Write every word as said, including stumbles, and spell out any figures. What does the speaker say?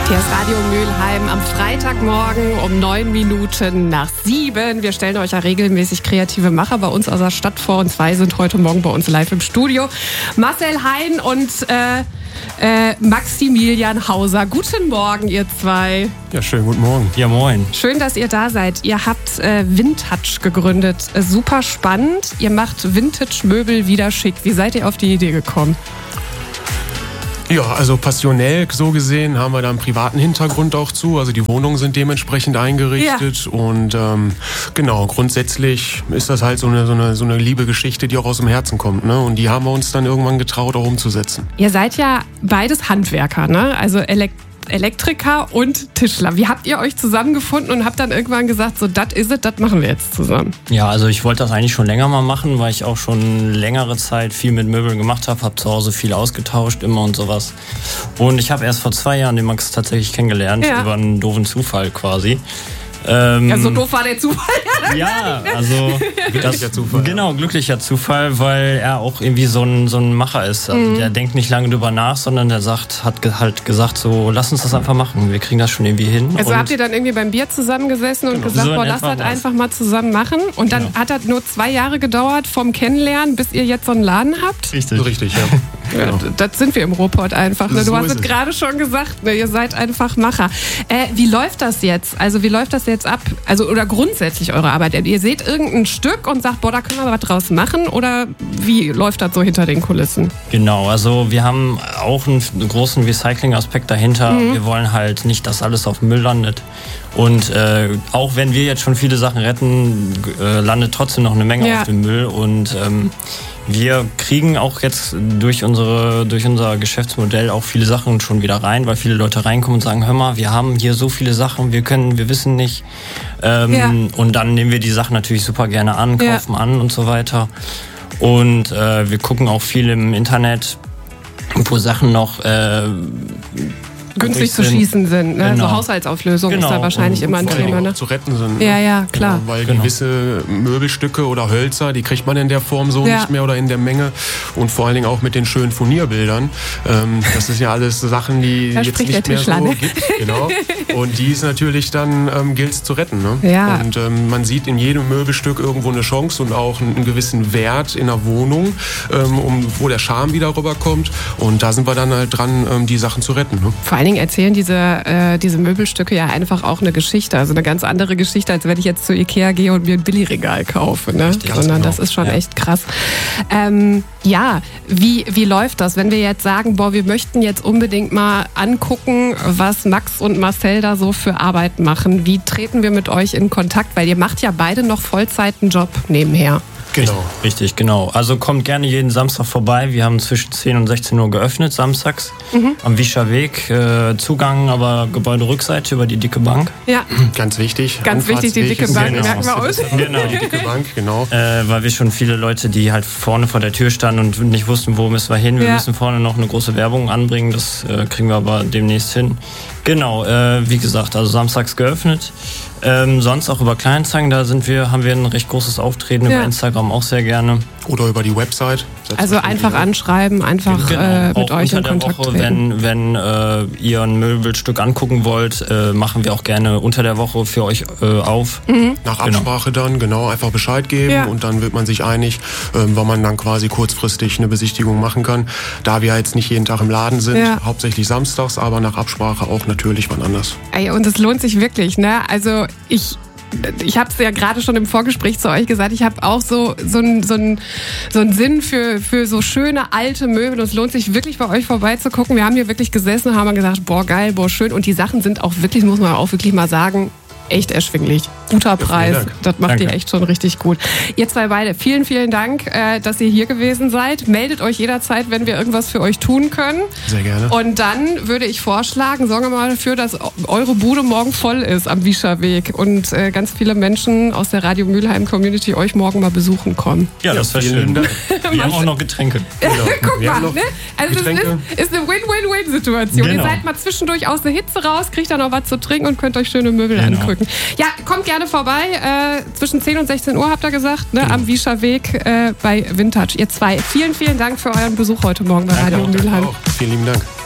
Hier ist Radio Mülheim am Freitagmorgen um neun Minuten nach sieben. Wir stellen euch ja regelmäßig kreative Macher bei uns aus der Stadt vor. Und zwei sind heute Morgen bei uns live im Studio. Marcel Hein und äh, äh, Maximilian Hauser. Guten Morgen, ihr zwei. Ja, schönen guten Morgen. Ja, moin. Schön, dass ihr da seid. Ihr habt äh, Vintage gegründet. Äh, super spannend. Ihr macht Vintage-Möbel wieder schick. Wie seid ihr auf die Idee gekommen? Ja, also passionell so gesehen haben wir da einen privaten Hintergrund auch zu. Also die Wohnungen sind dementsprechend eingerichtet. Ja. Und ähm, genau, grundsätzlich ist das halt so eine, so eine, so eine liebe Geschichte, die auch aus dem Herzen kommt. Ne? Und die haben wir uns dann irgendwann getraut, auch umzusetzen. Ihr seid ja beides Handwerker, ne? Also Elektriker. Elektriker und Tischler. Wie habt ihr euch zusammengefunden und habt dann irgendwann gesagt, so, das is it, das machen wir jetzt zusammen? Ja, also ich wollte das eigentlich schon länger mal machen, weil ich auch schon längere Zeit viel mit Möbeln gemacht habe, habe zu Hause viel ausgetauscht immer und sowas. Und ich habe erst vor zwei Jahren den Max tatsächlich kennengelernt, ja. über einen doofen Zufall quasi. Ähm, ja, so doof war der Zufall. Ja, also glücklicher Zufall. Genau, glücklicher Zufall, weil er auch irgendwie so ein, so ein Macher ist. Also mhm. der denkt nicht lange drüber nach, sondern der sagt, hat ge- halt gesagt, so lass uns das einfach machen. Wir kriegen das schon irgendwie hin. Also und habt ihr dann irgendwie beim Bier zusammengesessen und genau. gesagt, so boah, lass das einfach mal zusammen machen. Und dann genau. hat das nur zwei Jahre gedauert vom Kennenlernen, bis ihr jetzt so einen Laden habt? Richtig. Richtig, ja. Ja, genau. Das sind wir im Ruhrpott einfach. Ne? Du so hast es gerade schon gesagt, ne? Ihr seid einfach Macher. Äh, wie läuft das jetzt? Also wie läuft das jetzt ab? Also oder grundsätzlich eure Arbeit? Ihr seht irgendein Stück und sagt, boah, da können wir was draus machen? Oder wie läuft das so hinter den Kulissen? Genau, also wir haben auch einen großen Recycling-Aspekt dahinter. Mhm. Wir wollen halt nicht, dass alles auf Müll landet. Und äh, auch wenn wir jetzt schon viele Sachen retten, äh, landet trotzdem noch eine Menge ja. auf dem Müll. Und ähm, wir kriegen auch jetzt durch, unsere, durch unser Geschäftsmodell auch viele Sachen schon wieder rein, weil viele Leute reinkommen und sagen, hör mal, wir haben hier so viele Sachen, wir können, wir wissen nicht. Ähm, ja. Und dann nehmen wir die Sachen natürlich super gerne an, kaufen ja. an und so weiter. Und äh, wir gucken auch viel im Internet, wo Sachen noch äh, günstig zu schießen sind. Ne? Genau. So Haushaltsauflösung genau. ist da wahrscheinlich und, immer ein Thema. Ne? Zu retten sind. Ja, ja, klar. Genau, weil genau. gewisse Möbelstücke oder Hölzer, die kriegt man in der Form so ja. nicht mehr oder in der Menge. Und vor allen Dingen auch mit den schönen Furnierbildern. Ähm, das ist ja alles Sachen, die da jetzt nicht mehr so ne? gibt. Genau. Und die ist natürlich dann, ähm, gilt es zu retten. Ne? Ja. Und ähm, man sieht in jedem Möbelstück irgendwo eine Chance und auch einen, einen gewissen Wert in der Wohnung, ähm, um, wo der Charme wieder rüberkommt. Und da sind wir dann halt dran, ähm, die Sachen zu retten. Ne? Vor allen Dingen erzählen diese, äh, diese Möbelstücke ja einfach auch eine Geschichte. Also eine ganz andere Geschichte, als wenn ich jetzt zu Ikea gehe und mir ein Billigregal kaufe. Ne? Sondern genau. das ist schon ja. echt krass. Ähm, ja, wie, wie läuft das? Wenn wir jetzt sagen, boah, wir möchten jetzt unbedingt mal angucken, was Max und Marcel da so für Arbeit machen. Wie treten wir mit euch in Kontakt? Weil ihr macht ja beide noch Vollzeit einen Job nebenher. Genau. Richtig, genau. Also kommt gerne jeden Samstag vorbei. Wir haben zwischen zehn und sechzehn Uhr geöffnet, samstags. Mhm. Am Wiescher Weg. Äh, Zugang aber Gebäuderückseite über die dicke Bank. Ja. Ganz wichtig. Ganz wichtig, die dicke Bank, genau. merken wir aus. Genau. Die dicke Bank, genau. Äh, weil wir schon viele Leute, die halt vorne vor der Tür standen und nicht wussten, wo müssen wir hin. Wir ja. müssen vorne noch eine große Werbung anbringen. Das äh, kriegen wir aber demnächst hin. Genau, äh, wie gesagt, also samstags geöffnet. Ähm, sonst auch über Kleinanzeigen, da sind wir, haben wir ein recht großes Auftreten ja. über Instagram auch sehr gerne. Oder über die Website. Also einfach anschreiben, einfach genau. äh, mit auch euch in unter Kontakt der Woche, treten. Wenn, wenn äh, ihr ein Möbelstück angucken wollt, äh, machen wir auch gerne unter der Woche für euch äh, auf. Mhm. Nach Absprache genau. dann, genau, einfach Bescheid geben ja. und dann wird man sich einig, ähm, wann man dann quasi kurzfristig eine Besichtigung machen kann. Da wir jetzt nicht jeden Tag im Laden sind, ja. hauptsächlich samstags, aber nach Absprache auch natürlich wann anders. Ey, und es lohnt sich wirklich, ne? Also ich Ich habe es ja gerade schon im Vorgespräch zu euch gesagt, ich habe auch so, so einen so so einen Sinn für, für so schöne alte Möbel und es lohnt sich wirklich bei euch vorbeizugucken. Wir haben hier wirklich gesessen und haben gesagt, boah geil, boah schön und die Sachen sind auch wirklich, muss man auch wirklich mal sagen, echt erschwinglich. Guter Preis. Ja, das macht Danke. Ihr echt schon richtig gut. Ihr zwei beide, vielen, vielen Dank, äh, dass ihr hier gewesen seid. Meldet euch jederzeit, wenn wir irgendwas für euch tun können. Sehr gerne. Und dann würde ich vorschlagen, sorgen wir mal dafür, dass eure Bude morgen voll ist am Wiescher Weg und äh, ganz viele Menschen aus der Radio Mülheim Community euch morgen mal besuchen kommen. Ja, das wäre schön. Wir haben auch noch Getränke. Genau. Guck wir mal, ne? Also Getränke. es ist, ist eine Win-Win-Win-Situation. Genau. Ihr seid mal zwischendurch aus der Hitze raus, kriegt dann noch was zu trinken und könnt euch schöne Möbel genau. angucken. Ja, kommt gerne vorbei. Äh, zwischen zehn und sechzehn Uhr habt ihr gesagt, ne, genau. am Wiescher Weg äh, bei Vintage. Ihr zwei. Vielen, vielen Dank für euren Besuch heute Morgen bei Danke Radio Mülheim. Vielen lieben Dank.